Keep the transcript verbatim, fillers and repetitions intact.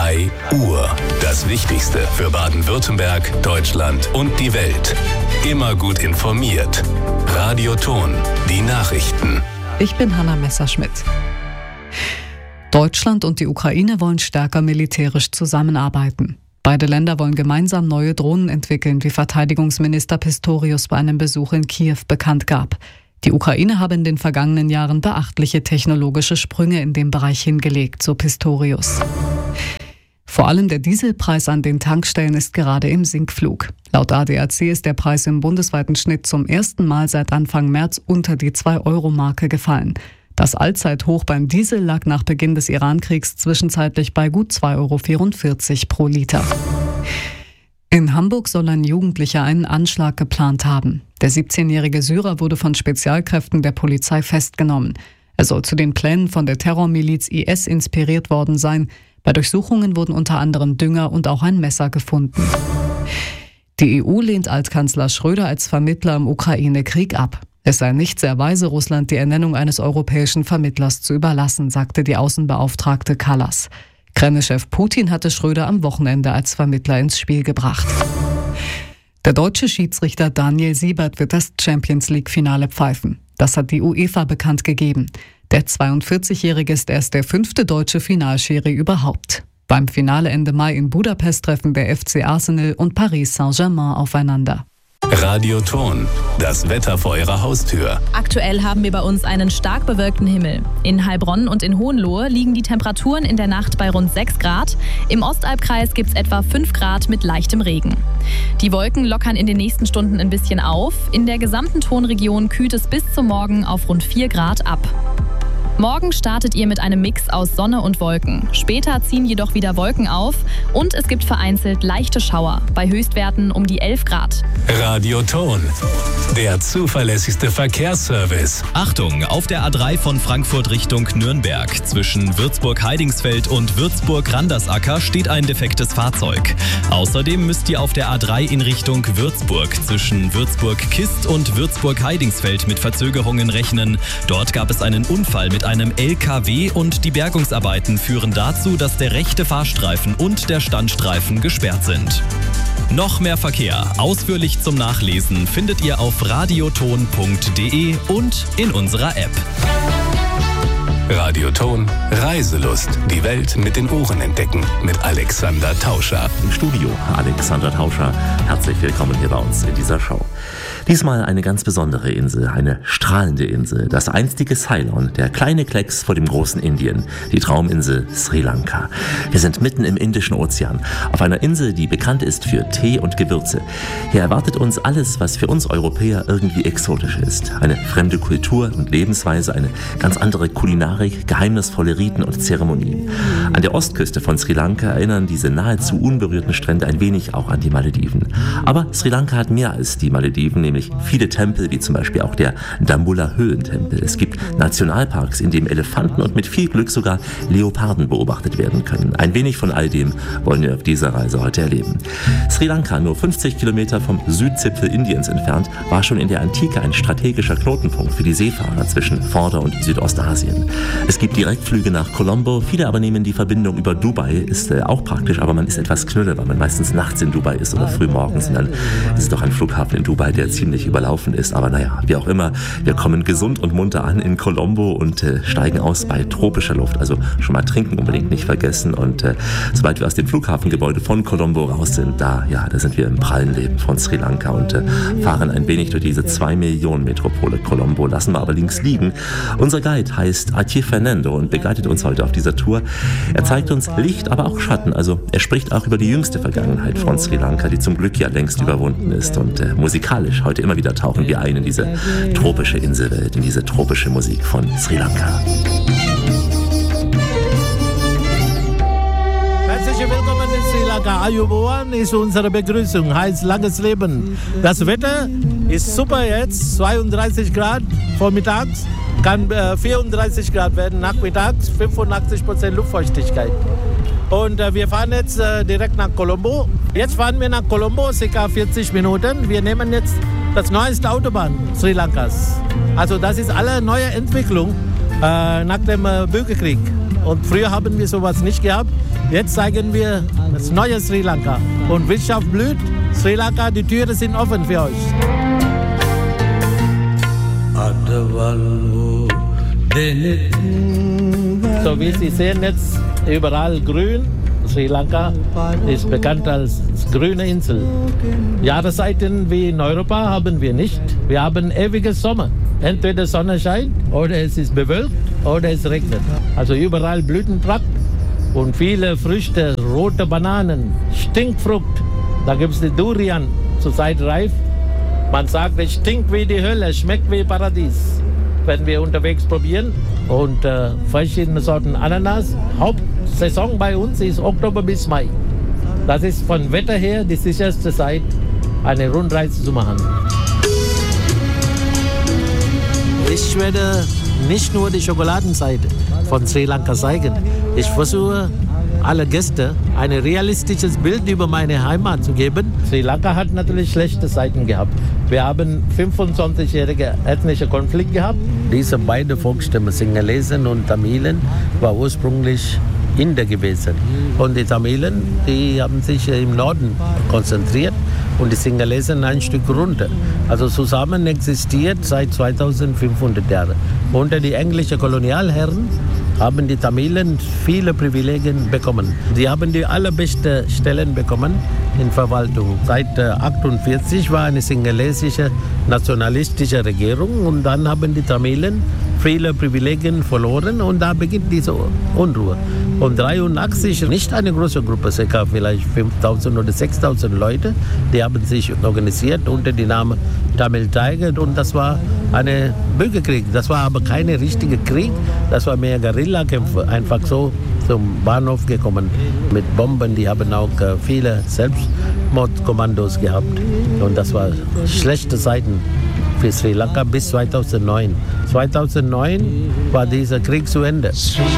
drei Uhr. Das Wichtigste für Baden-Württemberg, Deutschland und die Welt. Immer gut informiert. Radio Ton, die Nachrichten. Ich bin Hanna Messerschmidt. Deutschland und die Ukraine wollen stärker militärisch zusammenarbeiten. Beide Länder wollen gemeinsam neue Drohnen entwickeln, wie Verteidigungsminister Pistorius bei einem Besuch in Kiew bekannt gab. Die Ukraine habe in den vergangenen Jahren beachtliche technologische Sprünge in dem Bereich hingelegt, so Pistorius. Vor allem der Dieselpreis an den Tankstellen ist gerade im Sinkflug. Laut A D A C ist der Preis im bundesweiten Schnitt zum ersten Mal seit Anfang März unter die zwei Euro Marke gefallen. Das Allzeithoch beim Diesel lag nach Beginn des Irankriegs zwischenzeitlich bei gut zwei Euro vierundvierzig pro Liter. In Hamburg soll ein Jugendlicher einen Anschlag geplant haben. Der siebzehnjährige Syrer wurde von Spezialkräften der Polizei festgenommen. Er soll zu den Plänen von der Terrormiliz I S inspiriert worden sein. Bei Durchsuchungen wurden unter anderem Dünger und auch ein Messer gefunden. Die E U lehnt Altkanzler Schröder als Vermittler im Ukraine-Krieg ab. Es sei nicht sehr weise, Russland die Ernennung eines europäischen Vermittlers zu überlassen, sagte die Außenbeauftragte Kallas. Kreml-Chef Putin hatte Schröder am Wochenende als Vermittler ins Spiel gebracht. Der deutsche Schiedsrichter Daniel Siebert wird das Champions-League-Finale pfeifen. Das hat die UEFA bekannt gegeben. Der zweiundvierzigjährige ist erst der fünfte deutsche Finalschiri überhaupt. Beim Finale Ende Mai in Budapest treffen der F C Arsenal und Paris Saint-Germain aufeinander. Radio Ton, das Wetter vor Ihrer Haustür. Aktuell haben wir bei uns einen stark bewölkten Himmel. In Heilbronn und in Hohenlohe liegen die Temperaturen in der Nacht bei rund sechs Grad. Im Ostalbkreis gibt es etwa fünf Grad mit leichtem Regen. Die Wolken lockern in den nächsten Stunden ein bisschen auf. In der gesamten Tonregion kühlt es bis zum Morgen auf rund vier Grad ab. Morgen startet ihr mit einem Mix aus Sonne und Wolken. Später ziehen jedoch wieder Wolken auf und es gibt vereinzelt leichte Schauer, bei Höchstwerten um die elf Grad. Radio Ton, der zuverlässigste Verkehrsservice. Achtung, auf der A drei von Frankfurt Richtung Nürnberg. Zwischen Würzburg-Heidingsfeld und Würzburg-Randersacker steht ein defektes Fahrzeug. Außerdem müsst ihr auf der A drei in Richtung Würzburg zwischen Würzburg-Kist und Würzburg-Heidingsfeld mit Verzögerungen rechnen. Dort gab es einen Unfall mit einem L K W und die Bergungsarbeiten führen dazu, dass der rechte Fahrstreifen und der Standstreifen gesperrt sind. Noch mehr Verkehr, ausführlich zum Nachlesen, findet ihr auf radioton punkt de und in unserer App. Radio Ton, Reiselust. Die Welt mit den Ohren entdecken. Mit Alexander Tauscher. Im Studio Alexander Tauscher. Herzlich willkommen hier bei uns in dieser Show. Diesmal eine ganz besondere Insel, eine strahlende Insel. Das einstige Ceylon, der kleine Klecks vor dem großen Indien. Die Trauminsel Sri Lanka. Wir sind mitten im Indischen Ozean. Auf einer Insel, die bekannt ist für Tee und Gewürze. Hier erwartet uns alles, was für uns Europäer irgendwie exotisch ist. Eine fremde Kultur und Lebensweise, eine ganz andere Kulinarik, geheimnisvolle Riten und Zeremonien. An der Ostküste von Sri Lanka erinnern diese nahezu unberührten Strände ein wenig auch an die Malediven. Aber Sri Lanka hat mehr als die Malediven, nämlich viele Tempel, wie zum Beispiel auch der Dambulla-Höhlentempel. Es gibt Nationalparks, in denen Elefanten und mit viel Glück sogar Leoparden beobachtet werden können. Ein wenig von all dem wollen wir auf dieser Reise heute erleben. Sri Lanka, nur fünfzig Kilometer vom Südzipfel Indiens entfernt, war schon in der Antike ein strategischer Knotenpunkt für die Seefahrer zwischen Vorder- und Südostasien. Es gibt Direktflüge nach Colombo, viele aber nehmen die Verbindung über Dubai, ist äh, auch praktisch, aber man ist etwas knülle, weil man meistens nachts in Dubai ist oder früh morgens und dann ist es doch ein Flughafen in Dubai, der ziemlich überlaufen ist. Aber naja, wie auch immer, wir kommen gesund und munter an in Colombo und äh, steigen aus bei tropischer Luft. Also schon mal trinken unbedingt nicht vergessen. Und äh, sobald wir aus dem Flughafengebäude von Colombo raus sind, da, ja, da sind wir im prallen Leben von Sri Lanka und äh, fahren ein wenig durch diese zwei Millionen Metropole Colombo, lassen wir aber links liegen. Unser Guide heißt Atje Fernando und begleitet uns heute auf dieser Tour. Er zeigt uns Licht, aber auch Schatten. Also er spricht auch über die jüngste Vergangenheit von Sri Lanka, die zum Glück ja längst überwunden ist. Und äh, musikalisch heute immer wieder tauchen wir ein in diese tropische Inselwelt, in diese tropische Musik von Sri Lanka. Herzlich willkommen in Sri Lanka. Ayubowan ist unsere Begrüßung, heißt langes Leben. Das Wetter ist super jetzt, zweiunddreißig Grad vormittags, kann äh, vierunddreißig Grad werden nachmittags, fünfundachtzig Prozent Luftfeuchtigkeit. Und äh, wir fahren jetzt äh, direkt nach Colombo. Jetzt fahren wir nach Colombo, ca. vierzig Minuten. Wir nehmen jetzt das neueste Autobahn Sri Lankas. Also das ist alle neue Entwicklung äh, nach dem äh, Bürgerkrieg. Und früher haben wir sowas nicht gehabt. Jetzt zeigen wir das neue Sri Lanka. Und Wirtschaft blüht. Sri Lanka, die Türen sind offen für euch. So wie Sie sehen jetzt, überall grün. Sri Lanka ist bekannt als grüne Insel. Jahreszeiten wie in Europa haben wir nicht. Wir haben ewiges Sommer. Entweder Sonne scheint oder es ist bewölkt oder es regnet. Also überall Blütenpracht und viele Früchte, rote Bananen, Stinkfrucht. Da gibt es die Durian, zurzeit reif. Man sagt, es stinkt wie die Hölle, schmeckt wie Paradies, wenn wir unterwegs probieren. Und äh, verschiedene Sorten Ananas. Hauptsaison bei uns ist Oktober bis Mai. Das ist von Wetter her die sicherste Zeit, eine Rundreise zu machen. Ich werde nicht nur die Schokoladenseite von Sri Lanka zeigen. Ich versuche, alle Gäste ein realistisches Bild über meine Heimat zu geben. Sri Lanka hat natürlich schlechte Seiten gehabt. Wir haben fünfundzwanzigjährigen ethnischen Konflikt gehabt. Diese beiden Volksstämme, Singalesen und Tamilen, war ursprünglich Inder gewesen. Und die Tamilen, die haben sich im Norden konzentriert und die Singalesen ein Stück runter. Also zusammen existiert seit zweitausendfünfhundert Jahren. Unter die englischen Kolonialherren haben die Tamilen viele Privilegien bekommen. Sie haben die allerbesten Stellen bekommen in Verwaltung. Seit achtundvierzig war eine singalesische nationalistische Regierung und dann haben die Tamilen viele Privilegien verloren und da beginnt diese Unruhe. Und dreiundachtzig, nicht eine große Gruppe, ca. vielleicht fünftausend oder sechstausend Leute, die haben sich organisiert unter dem Namen Tamil Tiger und das war ein Bürgerkrieg. Das war aber kein richtiger Krieg, das war mehr Guerillakämpfe, einfach so zum Bahnhof gekommen mit Bomben. Die haben auch viele Selbstmordkommandos gehabt und das war schlechte Zeiten für Sri Lanka bis zweitausendneun. zweitausendneun war dieser Krieg zu Ende.